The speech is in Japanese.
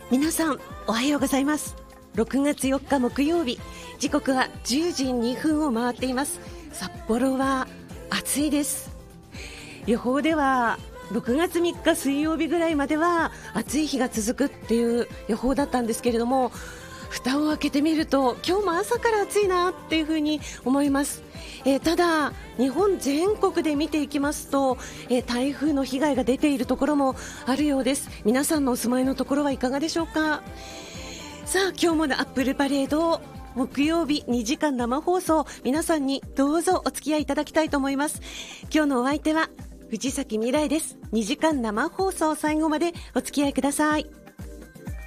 皆さんおはようございます。6月4日木曜日、時刻は10時2分を回っています。札幌は暑いです。予報では6月3日水曜日ぐらいまでは暑い日が続くっていう予報だったんですけれども、蓋を開けてみると今日も朝から暑いなっていうふうに思います。ただ日本全国で見ていきますと、台風の被害が出ているところもあるようです。皆さんのお住まいのところはいかがでしょうか。さあ今日ものアップルパレード木曜日2時間生放送、皆さんにどうぞお付き合いいただきたいと思います。今日のお相手は藤崎未来です。2時間生放送、最後までお付き合いください。